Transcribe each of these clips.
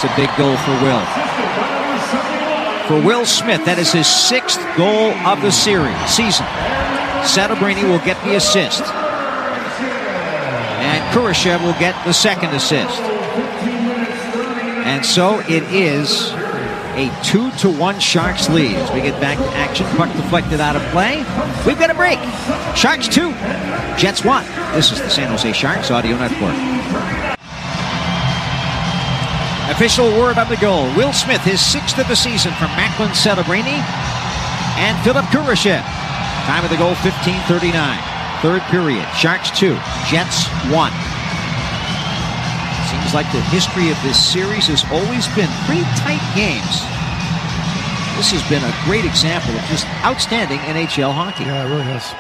That's a big goal for Will. For Will Smith, that is his 6th goal of the season. Setebrini will get the assist. And Kurashev will get the 2nd assist. And so it is a 2-1 Sharks lead. As we get back to action, puck deflected out of play. We've got a break. Sharks 2, Jets 1. This is the San Jose Sharks Audio Network. Official word on the goal. Will Smith, his 6th of the season from Macklin Setebrini and Philip Kurashev. Time of the goal, 15:39. Third period, Sharks 2, Jets 1. Seems like the history of this series has always been pretty tight games. This has been a great example of just outstanding NHL hockey. Yeah, it really has.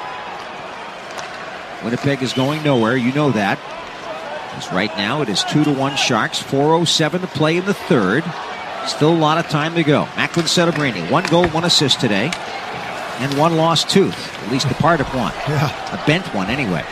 Winnipeg is going nowhere, you know that. Because right now it is 2-1 Sharks, 4:07 to play in the third. Still a lot of time to go. Macklin Setebrini, 1 goal, 1 assist today. And 1 lost tooth, at least a part of one. Yeah. A bent one anyway.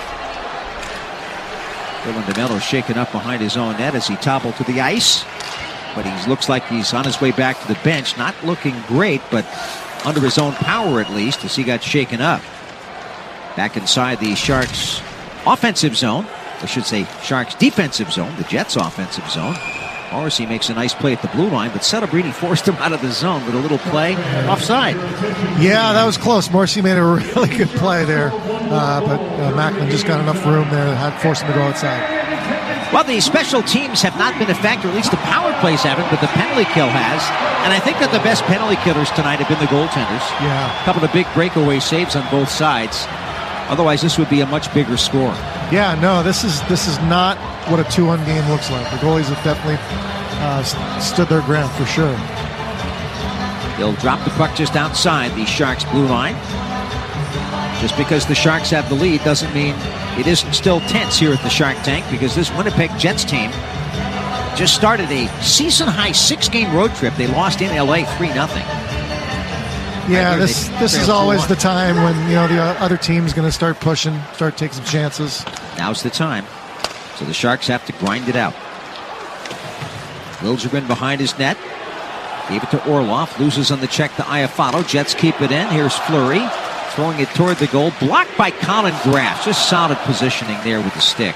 Dylan DeMello shaken up behind his own net as he toppled to the ice. But he looks like he's on his way back to the bench. Not looking great, but under his own power at least as he got shaken up. Back inside the Sharks' offensive zone. I should say Sharks' defensive zone, the Jets' offensive zone. Morrissey makes a nice play at the blue line, but Setebrini forced him out of the zone with a little play offside. Yeah, that was close. Morrissey made a really good play there, but Macklin just got enough room there to force him to go outside. Well, the special teams have not been a factor, at least the power plays haven't, but the penalty kill has. And I think that the best penalty killers tonight have been the goaltenders. Yeah. A couple of big breakaway saves on both sides. Otherwise, this would be a much bigger score. Yeah, no, this is not what a 2-1 game looks like. The goalies have definitely stood their ground for sure. They'll drop the puck just outside the Sharks' blue line. Just because the Sharks have the lead doesn't mean it isn't still tense here at the Shark Tank, because this Winnipeg Jets team just started a season-high 6-game road trip. They lost in L.A. 3-0. Yeah, this is always the time when, you know, the other team's going to start pushing, start taking some chances. Now's the time. So the Sharks have to grind it out. Liljegren behind his net. Gave it to Orlov. Loses on the check to Iafallo. Jets keep it in. Here's Fleury. Throwing it toward the goal. Blocked by Colin Graff. Just solid positioning there with the stick.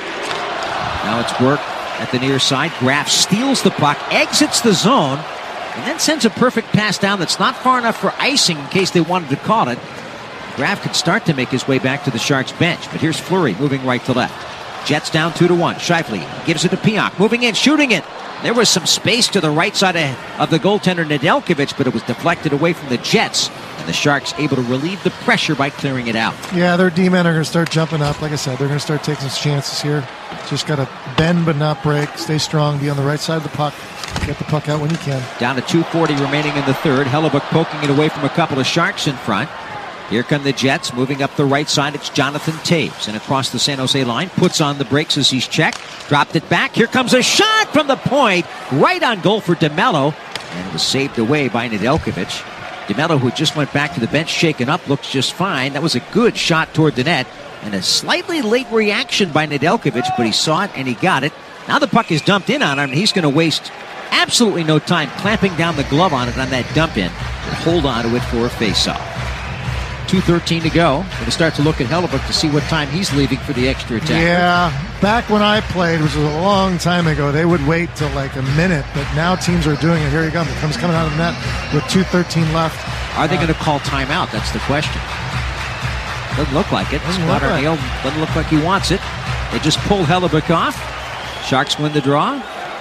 Now it's work at the near side. Graff steals the puck. Exits the zone. And then sends a perfect pass down that's not far enough for icing in case they wanted to call it. Graff could start to make his way back to the Sharks bench. But here's Fleury moving right to left. Jets down 2-1. Scheifele gives it to Pionk. Moving in, shooting it. There was some space to the right side of the goaltender Nedeljkovic, but it was deflected away from the Jets. And the Sharks able to relieve the pressure by clearing it out. Yeah, their D-men are going to start jumping up. Like I said, they're going to start taking some chances here. Just got to bend but not break. Stay strong. Be on the right side of the puck. Get the puck out when you can. Down to 2:40 remaining in the third. Hellebuyck poking it away from a couple of Sharks in front. Here come the Jets moving up the right side. It's Jonathan Toews. And across the San Jose line. Puts on the brakes as he's checked. Dropped it back. Here comes a shot from the point. Right on goal for DeMello. And it was saved away by Nedeljkovic. DeMello, who just went back to the bench, shaken up, looks just fine. That was a good shot toward the net. And a slightly late reaction by Nedeljkovic, but he saw it and he got it. Now the puck is dumped in on him, and he's going to waste absolutely no time clamping down the glove on it on that dump in and hold on to it for a face-off. 2:13 to go. Going to start to look at Hellebuyck to see what time he's leaving for the extra attack. Yeah, back when I played, which was a long time ago, they would wait till like a minute, but now teams are doing it. Here he comes. It comes coming out of the net with 2:13 left. Are they going to call timeout? That's the question. Doesn't look like it. Scott Arniel doesn't look like he wants it. They just pulled Hellebuyck off. Sharks win the draw.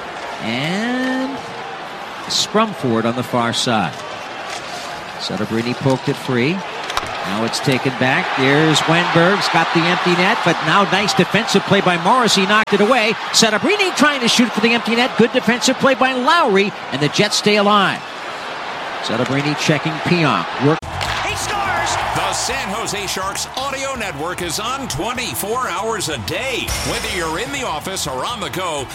And a scrum forward on the far side. Setebrini poked it free. Now it's taken back. There's Wenberg's got the empty net, but now nice defensive play by Morrissey, knocked it away. Setebrini trying to shoot for the empty net. Good defensive play by Lowry, and the Jets stay alive. Setebrini checking Pionk. He scores! The San Jose Sharks Audio Network is on 24 hours a day. Whether you're in the office or on the go,